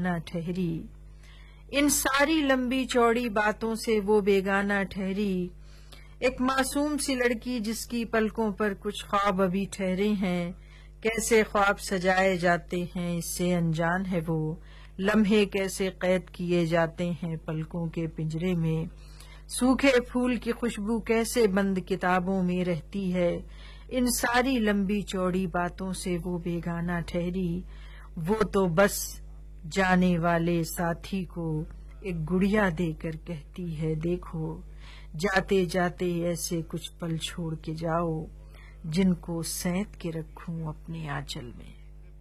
बेगाना ठहरी। इन सारी लंबी चौड़ी बातों से वो बेगाना ठहरी। एक मासूम सी लड़की जिसकी पलकों पर कुछ ख्वाब अभी ठहरे हैं। कैसे ख्वाब सजाए जाते हैं इससे अनजान है वो। लम्हे कैसे कैद किए जाते हैं पलकों के पिंजरे में। सूखे फूल की खुशबू कैसे बंद किताबों में रहती है। इन सारी लंबी चौड़ी बातों से वो बेगाना ठहरी। वो तो बस जाने वाले साथी को एक गुड़िया देकर कहती है, देखो जाते जाते ऐसे कुछ पल छोड़ के जाओ जिनको सैंत के रखूं अपने आंचल में।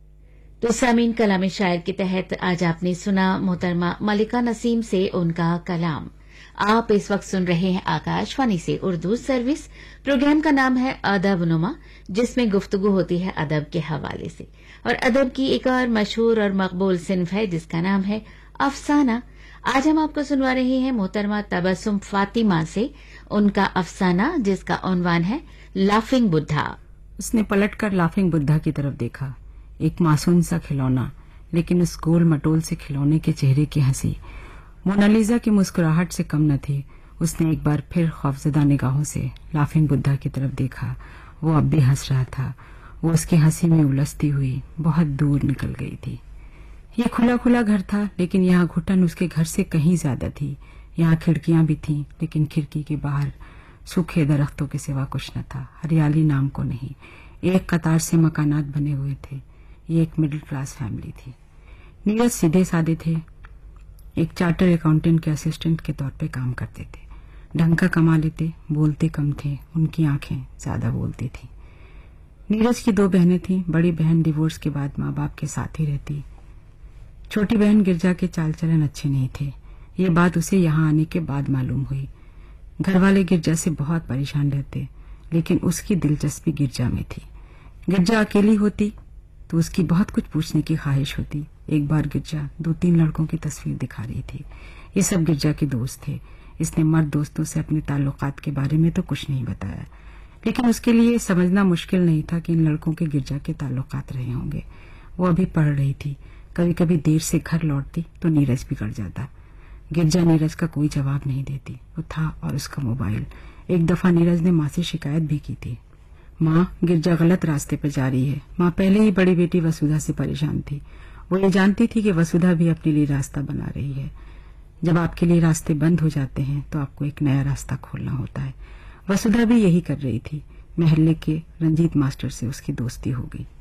तो सामीन कलाम शायर के तहत आज आपने सुना मोहतरमा मलिका नसीम से उनका कलाम। आप इस वक्त सुन रहे हैं आकाशवाणी से उर्दू सर्विस। प्रोग्राम का नाम है अदब नुमा, जिसमें गुफ्तगू होती है अदब के हवाले से। और अदब की एक और मशहूर और मकबूल सिन्फ है जिसका नाम है अफसाना। आज हम आपको सुनवा रहे हैं मोहतरमा तबस्सुम फातिमा से उनका अफसाना, जिसका उन्वान है लाफिंग बुद्धा। उसने पलटकर लाफिंग बुद्धा की तरफ देखा। एक मासूम सा खिलौना, लेकिन उस गोल मटोल से खिलौने के चेहरे की हंसी मोनालिसा की मुस्कुराहट से कम न थी। उसने एक बार फिर खौफजदा निगाहों से लाफिंग बुद्धा की तरफ देखा। वो अब भी हंस रहा था। वो उसकी हंसी में उलझती हुई बहुत दूर निकल गई थी। ये खुला खुला घर था, लेकिन यहाँ घुटन उसके घर से कहीं ज्यादा थी। यहाँ खिड़कियां भी थीं, लेकिन खिड़की के बाहर सूखे दरख्तों के सिवा कुछ न था। हरियाली नाम को नहीं। एक कतार से मकानात बने हुए थे। ये एक मिडिल क्लास फैमिली थी। नीरज सीधे साधे थे। एक चार्टर अकाउंटेंट के असिस्टेंट के तौर पे काम करते थे। ढंग का कमा लेते, बोलते कम थे। उनकी आंखें ज्यादा बोलती थी। नीरज की 2 बहनें थीं। बड़ी बहन डिवोर्स के बाद माँ बाप के साथ ही रहती। छोटी बहन गिरजा के चाल चलन अच्छे नहीं थे। ये बात उसे यहाँ आने के बाद मालूम हुई। घर वाले गिरजा से बहुत परेशान रहते, लेकिन उसकी दिलचस्पी गिरजा में थी। गिरजा अकेली होती तो उसकी बहुत कुछ पूछने की ख्वाहिश होती। एक बार गिरजा 2-3 लड़कों की तस्वीर दिखा रही थी। ये सब गिरजा के दोस्त थे। इसने मर्द दोस्तों से अपने ताल्लुकात के बारे में तो कुछ नहीं बताया, लेकिन उसके लिए समझना मुश्किल नहीं था कि इन लड़कों के गिरजा के ताल्लुकात रहे होंगे। वो अभी पढ़ रही थी। कभी कभी देर से घर लौटती तो नीरज बिगड़ जाता। गिरजा नीरज का कोई जवाब नहीं देती। वो था और उसका मोबाइल। एक दफा नीरज ने माँ से शिकायत भी की थी। माँ, गिरजा गलत रास्ते पर जा रही है। माँ पहले ही बड़ी बेटी वसुधा से परेशान थी। वो ये जानती थी कि वसुधा भी अपने लिए रास्ता बना रही है। जब आपके लिए रास्ते बंद हो जाते हैं तो आपको एक नया रास्ता खोलना होता है। वसुधा भी यही कर रही थी। महल्ले के रंजीत मास्टर से उसकी दोस्ती हो गई।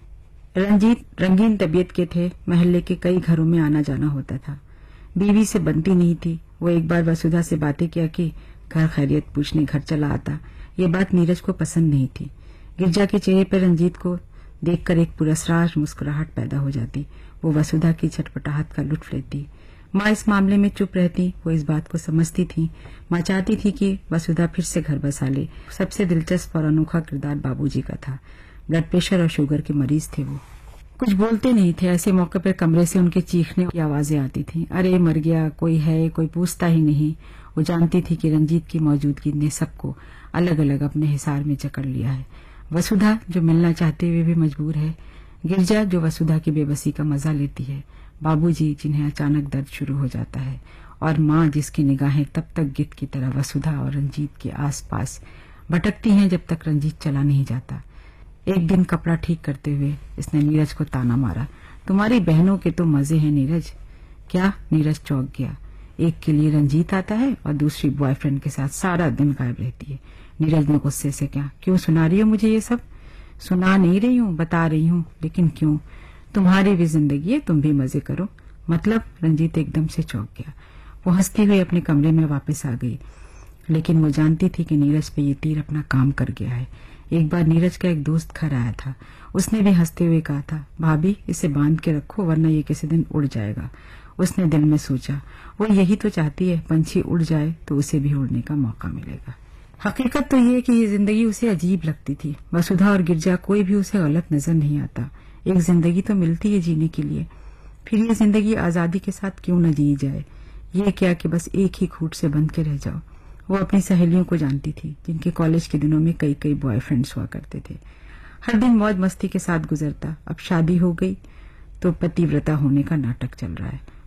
रंजीत रंगीन तबीयत के थे। महल्ले के कई घरों में आना जाना होता था। बीवी से बनती नहीं थी। वो एक बार वसुधा से बातें किया कि घर खैरियत पूछने घर चला आता। ये बात नीरज को पसंद नहीं थी। गिरजा के चेहरे पर रंजीत को देखकर एक पुरस्कार मुस्कुराहट पैदा हो जाती। वो वसुधा की छटपटाहट का लुत्फ लेती। माँ इस मामले में चुप रहती। वो इस बात को समझती थी। माँ चाहती थी कि वसुधा फिर से घर बसा ले। सबसे दिलचस्प और अनोखा किरदार बाबूजी का था। ब्लड प्रेशर और शुगर के मरीज थे। वो कुछ बोलते नहीं थे। ऐसे मौके पर कमरे से उनके चीखने की आवाजें आती थी। अरे मर गया, कोई है, कोई पूछता ही नहीं। वो जानती थी कि रंजीत की मौजूदगी ने सबको अलग अलग अपने हिसार में जकड़ लिया है। वसुधा जो मिलना चाहते हुए भी मजबूर है। गिरजा जो वसुधा की बेबसी का मजा लेती है। बाबूजी जिन्हें अचानक दर्द शुरू हो जाता है। और माँ जिसकी निगाहें तब तक गिद्ध की तरह वसुधा और रंजीत के आसपास भटकती हैं जब तक रंजीत चला नहीं जाता। एक दिन कपड़ा ठीक करते हुए इसने नीरज को ताना मारा, तुम्हारी बहनों के तो मजे हैं नीरज। क्या? नीरज चौंक गया। एक के लिए रंजीत आता है और दूसरी बॉयफ्रेंड के साथ सारा दिन गायब रहती है। नीरज ने गुस्से से कहा, क्यों सुना रही हो मुझे ये सब? सुना नहीं रही हूँ, बता रही हूँ। लेकिन क्यों? तुम्हारी भी जिंदगी है, तुम भी मजे करो। मतलब? रंजीत एकदम से चौंक गया। वो हंसती हुई अपने कमरे में वापस आ गई, लेकिन वो जानती थी कि नीरज पे ये तीर अपना काम कर गया है। एक बार नीरज का एक दोस्त घर आया था। उसने भी हंसते हुए कहा था, भाभी इसे बांध के रखो वरना ये किसी दिन उड़ जाएगा। उसने दिल में सोचा, वो यही तो चाहती है, पंछी उड़ जाए तो उसे भी उड़ने का मौका मिलेगा। हकीकत तो ये कि ये जिंदगी उसे अजीब लगती थी। वसुधा और गिरजा कोई भी उसे गलत नजर नहीं आता। एक जिंदगी तो मिलती है जीने के लिए, फिर ये जिंदगी आजादी के साथ क्यों न जी जाए? ये क्या कि बस एक ही खूट से बंध के रह जाओ। वो अपनी सहेलियों को जानती थी जिनके कॉलेज के दिनों में कई कई बॉयफ्रेंड्स हुआ करते थे। हर दिन मौज मस्ती के साथ गुजरता। अब शादी हो गई तो पतिव्रता होने का नाटक चल रहा है।